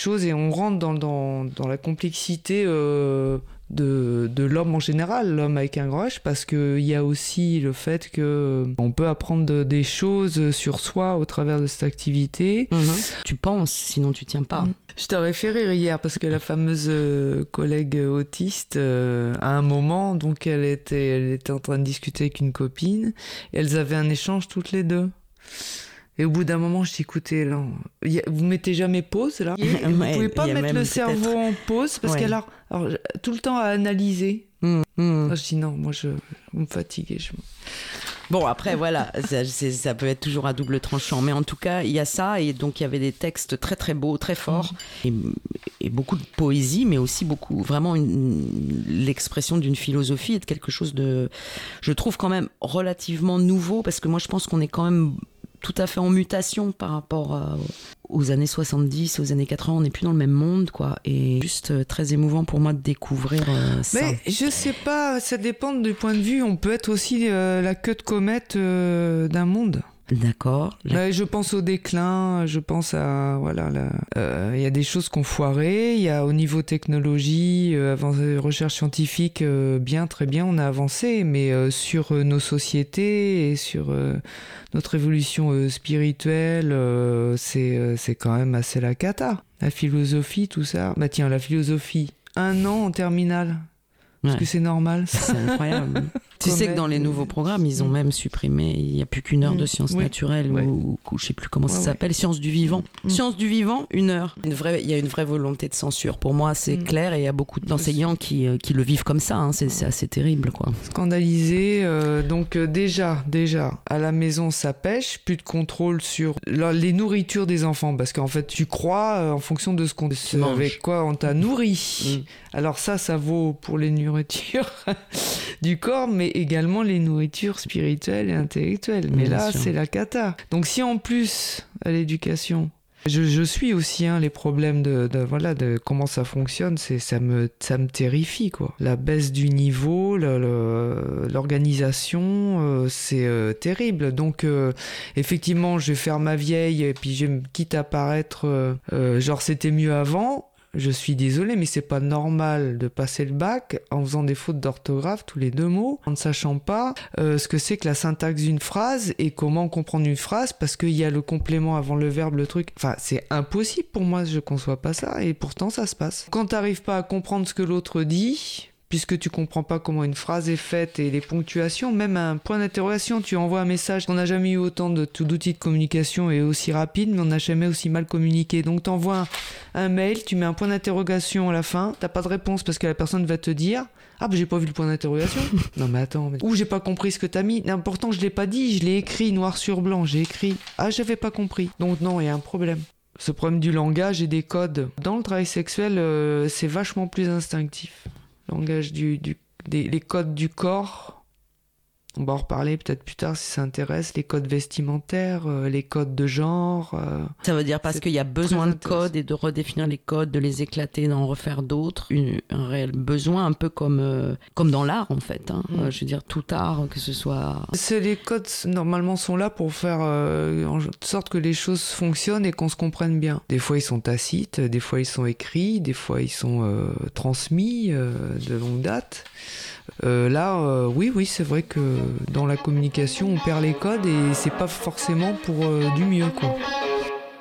choses et on rentre dans la complexité de l'homme en général, l'homme avec un grand H, parce qu'il y a aussi le fait qu'on peut apprendre des choses sur soi au travers de cette activité. Tu penses, sinon tu tiens pas. Je t'aurais fait rire hier parce que la fameuse collègue autiste, à un moment, donc elle était en train de discuter avec une copine et elles avaient un échange toutes les deux. Et au bout d'un moment, je dis, écoutez, là, vous mettez jamais pause, là. Vous pouvez pas mettre le cerveau en pause parce qu'elle a tout le temps à analyser. Je dis non, moi, vous me fatiguez. Bon, après, voilà, ça peut être toujours à double tranchant. Mais en tout cas, il y a ça. Et donc, il y avait des textes très, très beaux, très forts. Et beaucoup de poésie, mais aussi vraiment l'expression d'une philosophie et de quelque chose de, je trouve, quand même relativement nouveau. Parce que moi, je pense qu'on est quand même tout à fait en mutation par rapport aux années 70, aux années 80, on n'est plus dans le même monde, quoi. Et juste très émouvant pour moi de découvrir ça. Mais je sais pas, ça dépend du point de vue. On peut être aussi la queue de comète d'un monde. D'accord. Je pense au déclin, je pense à il y a des choses qu'on foiré, il y a au niveau technologie, recherche scientifique, très bien, on a avancé, mais sur nos sociétés et sur notre évolution spirituelle, c'est quand même assez la cata. La philosophie, tout ça. Bah tiens, la philosophie, 1 an en terminale. Parce que c'est normal. C'est incroyable. Tu sais que dans les nouveaux programmes, ils ont même supprimé, il n'y a plus qu'1 heure de sciences naturelles ou je ne sais plus comment ça s'appelle, sciences du vivant. Sciences du vivant, 1 heure. Il y a une vraie volonté de censure. Pour moi, c'est clair et il y a beaucoup d'enseignants qui le vivent comme ça. Hein. C'est assez terrible, quoi. Scandalisé. Donc déjà, à la maison, ça pêche. Plus de contrôle sur les nourritures des enfants. Parce qu'en fait, tu crois en fonction de ce qu'on avec quoi on t'a nourri. Alors ça vaut pour les nourritures du corps, mais également les nourritures spirituelles et intellectuelles. Mais là, c'est la cata. Donc si en plus, à l'éducation, je suis aussi les problèmes de comment ça fonctionne, ça me terrifie, quoi. La baisse du niveau, l'organisation, c'est terrible. Donc effectivement, je vais faire ma vieille et puis quitte à paraître genre c'était mieux avant. Je suis désolé, mais c'est pas normal de passer le bac en faisant des fautes d'orthographe tous les 2 mots, en ne sachant pas ce que c'est que la syntaxe d'une phrase et comment comprendre une phrase, parce qu'il y a le complément avant le verbe, le truc. Enfin, c'est impossible pour moi, je conçois pas ça, et pourtant ça se passe. Quand t'arrives pas à comprendre ce que l'autre dit, puisque tu comprends pas comment une phrase est faite et les ponctuations, même un point d'interrogation, tu envoies un message, on n'a jamais eu autant d'outils de communication et aussi rapide, mais on n'a jamais aussi mal communiqué. Donc t'envoies un mail, tu mets un point d'interrogation à la fin, t'as pas de réponse parce que la personne va te dire « Ah, bah j'ai pas vu le point d'interrogation !» Non mais attends, ou j'ai pas compris ce que t'as mis. Pourtant je l'ai pas dit, je l'ai écrit noir sur blanc, j'ai écrit « Ah, j'avais pas compris !» Donc non, il y a un problème. Ce problème du langage et des codes. Dans le travail sexuel, c'est vachement plus instinctif. Langage les codes du corps, on va en reparler peut-être plus tard si ça intéresse, les codes vestimentaires, les codes de genre. Ça veut dire parce qu'il y a besoin de codes et de redéfinir les codes, de les éclater, d'en refaire d'autres, un réel besoin, un peu comme dans l'art en fait. Hein. Je veux dire tout art, que ce soit... Les codes normalement sont là pour faire en sorte que les choses fonctionnent et qu'on se comprenne bien. Des fois ils sont tacites, des fois ils sont écrits, des fois ils sont transmis de longue date. Oui, c'est vrai que dans la communication, on perd les codes et c'est pas forcément pour du mieux, quoi.